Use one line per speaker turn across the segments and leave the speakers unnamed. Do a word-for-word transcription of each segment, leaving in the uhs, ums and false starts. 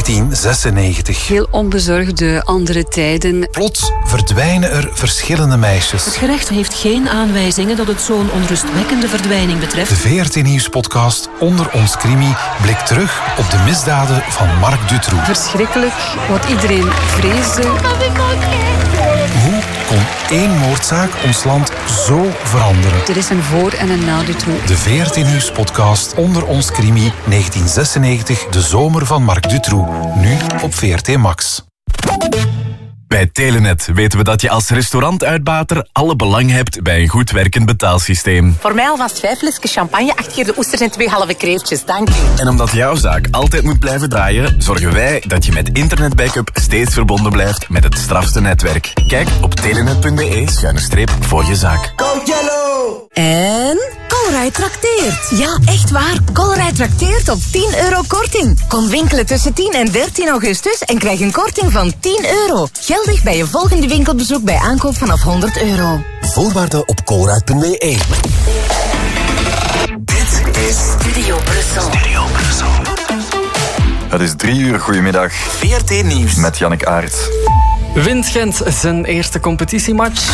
negentien zesennegentig.
Heel onbezorgde andere tijden.
Plots verdwijnen er verschillende meisjes.
Het gerecht heeft geen aanwijzingen dat het zo'n onrustwekkende verdwijning betreft.
De V R T Nieuws-podcast Onder ons Crimi blikt terug op de misdaden van Marc Dutroux.
Verschrikkelijk, wat iedereen vreesde.
Hoe kon één moordzaak ons land zo veranderen?
Er is een voor- en een na Dutroux.
De V R T Nieuws-podcast Onder ons Crimi negentien zesennegentig, de zomer van Marc Dutroux. Nu op V R T Max.
Bij Telenet weten we dat je als restaurantuitbater alle belang hebt bij een goed werkend betaalsysteem.
Voor mij alvast vijf flesjes champagne, acht keer de oesters en twee halve kreeftjes, dank u.
En omdat jouw zaak altijd moet blijven draaien, zorgen wij dat je met internetbackup steeds verbonden blijft met het strafste netwerk. Kijk op telenet punt b e schuine streep voor je zaak.
Go Yellow!
En Colruyt trakteert. Ja, echt waar. Colruyt trakteert op tien euro korting. Kom winkelen tussen tien en dertien augustus en krijg een korting van tien euro. Geldig bij je volgende winkelbezoek bij aankoop vanaf honderd euro.
Voorwaarden op colruyt punt b e.
Dit is Studio Brussel. Studio Brussel.
Het is drie uur, goedemiddag.
V R T Nieuws.
Met Jannik Aert.
Wint Gent zijn eerste competitiematch.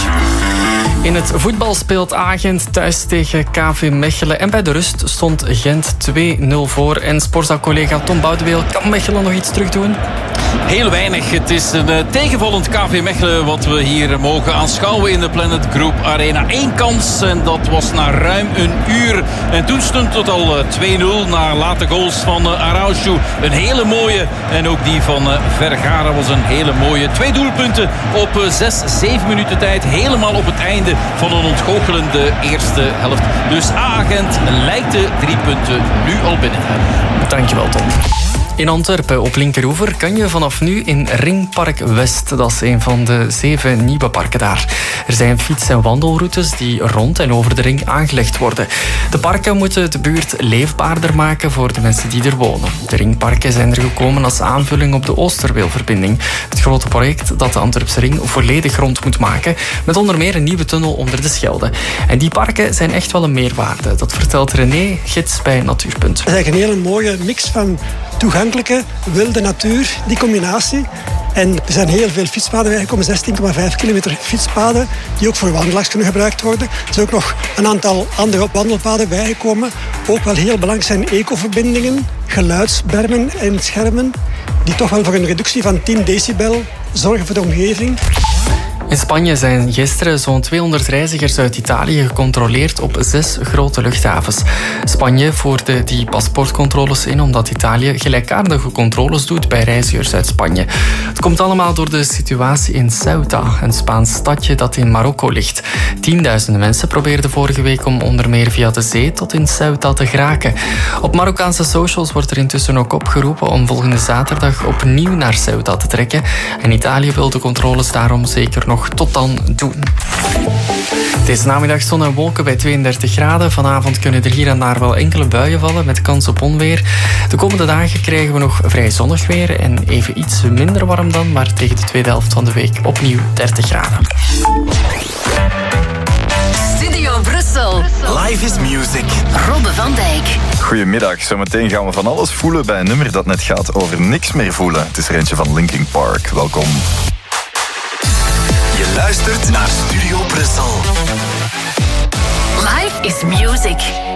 In het voetbal speelt Agent thuis tegen K V Mechelen. En bij de rust stond Gent twee nul voor. En sportzaal-collega Tom Boudeweel, kan Mechelen nog iets terugdoen?
Heel weinig. Het is een uh, tegenvallend K V Mechelen wat we hier mogen aanschouwen in de Planet Group Arena. Eén kans en dat was na ruim een uur. En toen stond het al uh, twee nul na late goals van uh, Araujo. Een hele mooie. En ook die van uh, Vergara was een hele mooie. Twee doelpunten op uh, zes, zeven minuten tijd. Helemaal op het einde van een ontgoochelende eerste helft. Dus Agent lijkt de drie punten nu al binnen te hebben.
Dankjewel, Tom. In Antwerpen op Linkeroever kan je vanaf nu in Ringpark West. Dat is een van de zeven nieuwe parken daar. Er zijn fiets- en wandelroutes die rond en over de ring aangelegd worden. De parken moeten de buurt leefbaarder maken voor de mensen die er wonen. De ringparken zijn er gekomen als aanvulling op de Oosterweelverbinding. Het grote project dat de Antwerpse ring volledig rond moet maken. Met onder meer een nieuwe tunnel onder de Schelde. En die parken zijn echt wel een meerwaarde. Dat vertelt René, gids bij Natuurpunt.
Het is eigenlijk een hele mooie mix van toegankelijke, wilde natuur, die combinatie. En er zijn heel veel fietspaden bijgekomen, zestien komma vijf kilometer fietspaden, die ook voor wandelaars kunnen gebruikt worden. Er zijn ook nog een aantal andere wandelpaden bijgekomen. Ook wel heel belangrijk zijn ecoverbindingen, geluidsbermen en schermen, die toch wel voor een reductie van tien decibel zorgen voor de omgeving.
In Spanje zijn gisteren zo'n tweehonderd reizigers uit Italië gecontroleerd op zes grote luchthavens. Spanje voerde die paspoortcontroles in omdat Italië gelijkaardige controles doet bij reizigers uit Spanje. Het komt allemaal door de situatie in Ceuta, een Spaans stadje dat in Marokko ligt. Tienduizenden mensen probeerden vorige week om onder meer via de zee tot in Ceuta te geraken. Op Marokkaanse socials wordt er intussen ook opgeroepen om volgende zaterdag opnieuw naar Ceuta te trekken. En Italië wil de controles daarom zeker nog tot dan doen. Deze namiddag zon en wolken bij tweeëndertig graden. Vanavond kunnen er hier en daar wel enkele buien vallen met kans op onweer. De komende dagen krijgen we nog vrij zonnig weer en even iets minder warm dan, maar tegen de tweede helft van de week opnieuw dertig graden.
Studio Brussel.
Life is music.
Robbe van Dijk.
Goedemiddag, zometeen gaan we van alles voelen bij een nummer dat net gaat over niks meer voelen. Het is er eentje van Linkin Park. Welkom.
Je luistert naar Studio Brussel.
Life is music.